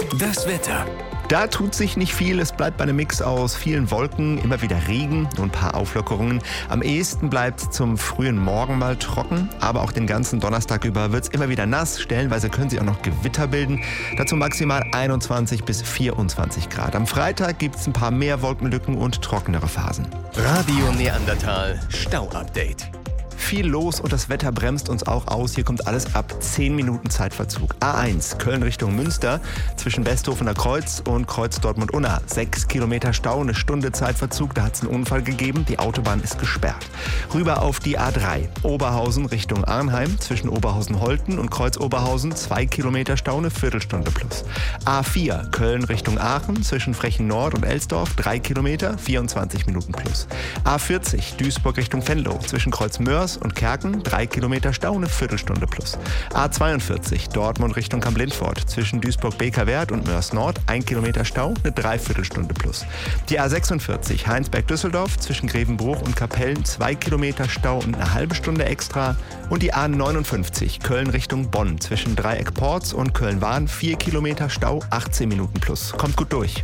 Das Wetter. Da tut sich nicht viel, es bleibt bei einem Mix aus vielen Wolken, immer wieder Regen und ein paar Auflockerungen. Am ehesten bleibt es zum frühen Morgen mal trocken, aber auch den ganzen Donnerstag über wird es immer wieder nass. Stellenweise können sich auch noch Gewitter bilden, dazu maximal 21 bis 24 Grad. Am Freitag gibt es ein paar mehr Wolkenlücken und trockenere Phasen. Radio Neandertal Stau-Update. Viel los und das Wetter bremst uns auch aus. Hier kommt alles ab 10 Minuten Zeitverzug. A1 Köln Richtung Münster zwischen Besthofener Kreuz und Kreuz Dortmund-Unna. 6 Kilometer Stau, eine Stunde Zeitverzug. Da hat es einen Unfall gegeben. Die Autobahn ist gesperrt. Rüber auf die A3 Oberhausen Richtung Arnheim zwischen Oberhausen-Holten und Kreuz Oberhausen. 2 Kilometer Stau, eine Viertelstunde plus. A4 Köln Richtung Aachen zwischen Frechen Nord und Elsdorf. 3 Kilometer, 24 Minuten plus. A40 Duisburg Richtung Venlo zwischen Kreuz Mörs und Kerken, 3 Kilometer Stau, eine Viertelstunde plus. A42 Dortmund Richtung Kamp-Lintfort zwischen Duisburg-Bekerwerth und Mörs Nord, 1 Kilometer Stau, eine Dreiviertelstunde plus. Die A46 Heinsberg-Düsseldorf zwischen Grevenbruch und Kapellen, 2 Kilometer Stau und eine halbe Stunde extra. Und die A59 Köln Richtung Bonn zwischen Dreieck-Porz und Köln-Wahn, 4 Kilometer Stau, 18 Minuten plus. Kommt gut durch.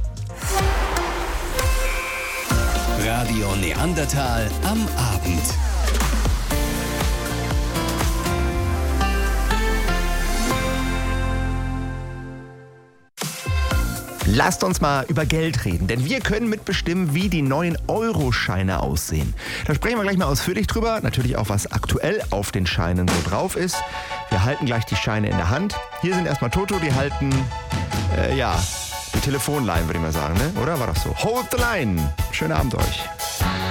Radio Neandertal am Abend. Lasst uns mal über Geld reden, denn wir können mitbestimmen, wie die neuen Euroscheine aussehen. Da sprechen wir gleich mal ausführlich drüber, natürlich auch, was aktuell auf den Scheinen so drauf ist. Wir halten gleich die Scheine in der Hand. Hier sind erstmal Toto, die halten, die Telefonline, würde ich mal sagen, ne? Oder war das so? Hold the line! Schönen Abend euch.